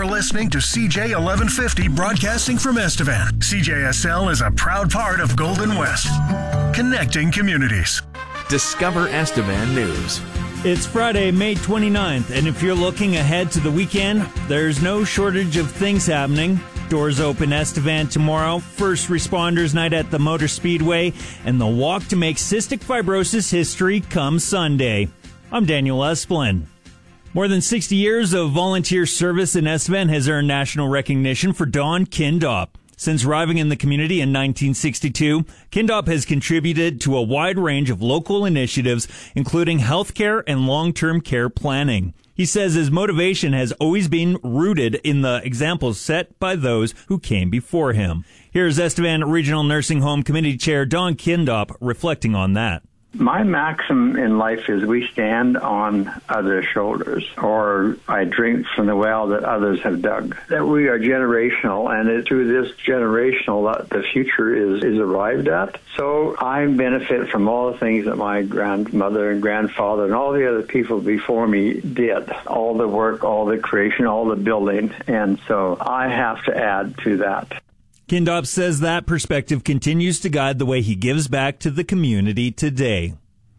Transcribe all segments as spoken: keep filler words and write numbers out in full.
You're listening to C J eleven fifty broadcasting from Estevan. C J S L is a proud part of Golden West, connecting communities. Discover Estevan News. It's Friday, May twenty-ninth, and if you're looking ahead to the weekend, there's no shortage of things happening. Doors open Estevan tomorrow, First Responders Night at the Motor Speedway, and the Walk to Make Cystic Fibrosis History comes Sunday. I'm Daniel Esplin. More than sixty years of volunteer service in Estevan has earned national recognition for Don Kindop. Since arriving in the community in nineteen sixty-two, Kindop has contributed to a wide range of local initiatives, including healthcare and long-term care planning. He says his motivation has always been rooted in the examples set by those who came before him. Here's Estevan Regional Nursing Home Committee Chair Don Kindop reflecting on that. My maxim in life is we stand on others' shoulders, or I drink from the well that others have dug. That we are generational, and it's through this generational that the future is, is arrived at. So I benefit from all the things that my grandmother and grandfather and all the other people before me did. All the work, all the creation, all the building, and so I have to add to that. Kindop says that perspective continues to guide the way he gives back to the community today.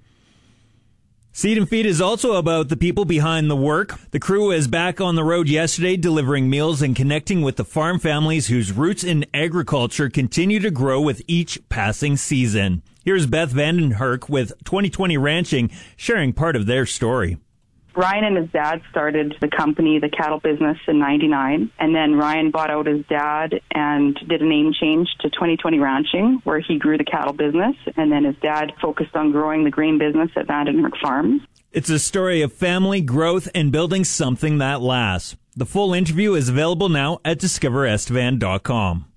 Seed and Feed is also about the people behind the work. The crew was back on the road yesterday delivering meals and connecting with the farm families whose roots in agriculture continue to grow with each passing season. Here's Beth Vandenherk with twenty twenty Ranching sharing part of their story. Ryan and his dad started the company, the cattle business, in ninety-nine, and then Ryan bought out his dad and did a name change to twenty twenty Ranching, where he grew the cattle business, and then his dad focused on growing the grain business at Vandenherk Farms. It's a story of family, growth, and building something that lasts. The full interview is available now at discover estevan dot com.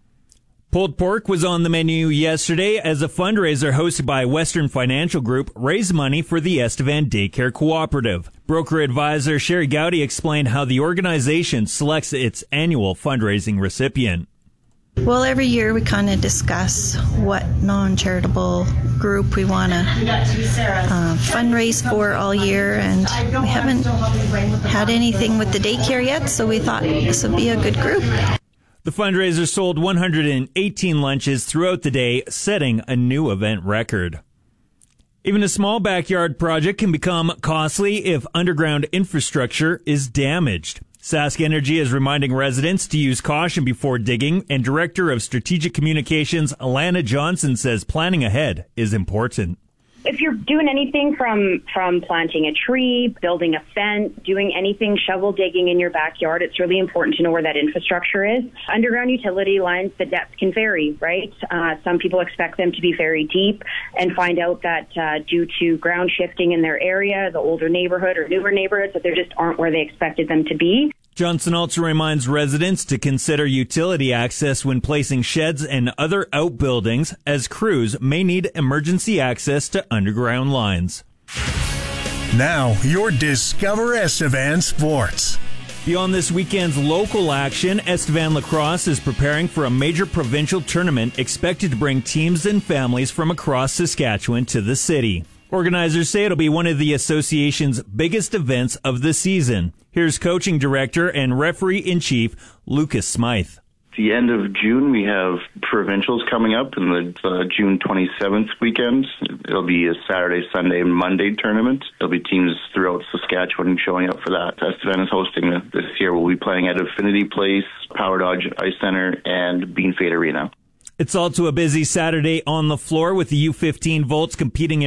Pulled pork was on the menu yesterday as a fundraiser hosted by Western Financial Group raised money for the Estevan Daycare Cooperative. Broker advisor Sherry Gowdy explained how the organization selects its annual fundraising recipient. Well, every year we kind of discuss what non-charitable group we want to uh, fundraise for all year, and we haven't had anything with the daycare yet, so we thought this would be a good group. The fundraiser sold one hundred eighteen lunches throughout the day, setting a new event record. Even a small backyard project can become costly if underground infrastructure is damaged. Sask Energy is reminding residents to use caution before digging, and Director of Strategic Communications Alana Johnson says planning ahead is important. If you're doing anything from, from planting a tree, building a fence, doing anything shovel digging in your backyard, it's really important to know where that infrastructure is. Underground utility lines, the depth can vary, right? Uh, some people expect them to be very deep and find out that uh, due to ground shifting in their area, the older neighborhood or newer neighborhoods, that they just aren't where they expected them to be. Johnson also reminds residents to consider utility access when placing sheds and other outbuildings, as crews may need emergency access to underground lines. Now, your Discover Estevan Sports. Beyond this weekend's local action, Estevan Lacrosse is preparing for a major provincial tournament expected to bring teams and families from across Saskatchewan to the city. Organizers say it'll be one of the association's biggest events of the season. Here's coaching director and referee-in-chief Lucas Smythe. At the end of June, we have provincials coming up in the uh, June twenty-seventh weekend. It'll be a Saturday, Sunday, and Monday tournament. There'll be teams throughout Saskatchewan showing up for that. Estevan is hosting it this year. We'll be playing at Affinity Place, Power Dodge Ice Center, and Bean Fade Arena. It's also a busy Saturday on the floor with the U fifteen Volts competing in